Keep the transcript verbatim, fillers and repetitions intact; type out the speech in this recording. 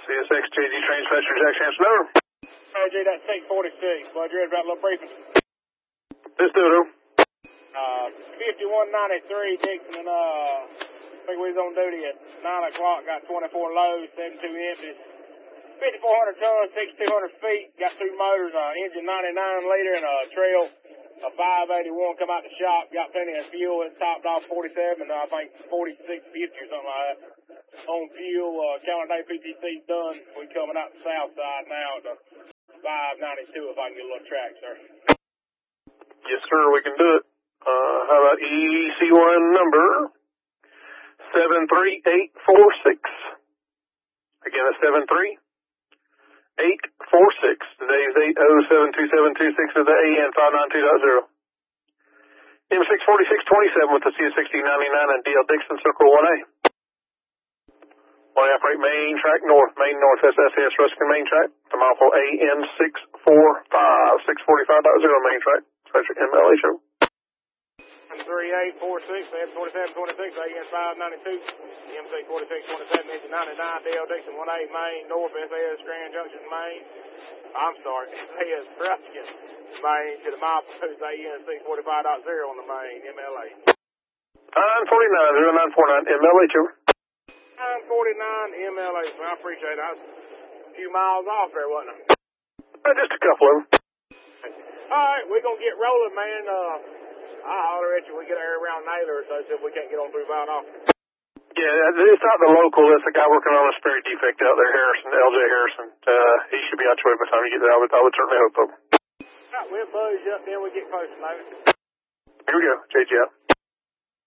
C S X J G Trains Passenger Jack Chance number. J G, that's six forty-six. Bud, you ready about a little briefing? Let's do it. Uh, fifty-one ninety-three, Dixon, and, uh, I think we was on duty at nine o'clock, got twenty-four loads, seventy-two empties. fifty-four hundred tons, sixty-two hundred feet, got two motors, uh, engine ninety-nine liter, and a trail, a five eighty-one come out the shop, got plenty of fuel, it topped off forty-seven, I think forty-six fifty or something like that. On fuel, uh, calendar day P T C's done. We coming out the south side now to five ninety-two if I can get a little track, sir. Yes, sir, we can do it. Uh, how about E C one number seven three eight four six? Again, it's seven three eight four six. Today's eight oh seven two seven two six of the A N five nine two dot zero. M six forty-six twenty-seven with the C S sixteen ninety-nine and D L Dixon Circle one A. one A operate main track north, main north S S S Ruskin main track. To mile A N six forty-five, six forty-five point zero main track. Special M L A show. three eight four six, M twenty-seven twenty-six, A N five ninety-two, M six forty-six twenty-seven, engine ninety-nine, D L Dixon one A, Main, North, S S, Grand Junction, Main. I'm sorry, S S, Ruskin, Main, to the mile post, A N six forty-five point zero on the main, M L A. nine forty-nine, zero nine four nine, M L A show. nine forty-nine, M L A, I appreciate it. I was a few miles off there, wasn't I? Uh, just a couple of them. Alright, we're going to get rolling, man. Uh, I'll holler at you when we get around Naylor, so see if we can't get on through Vine off. Yeah, it's not the local. It's a guy working on a spare defect out there, Harrison, L J Harrison. Uh, he should be out your way by the time you get there. I would, I would certainly hope so. Alright, we'll buzz you up, then we get close to Naylor. Here we go. J G out.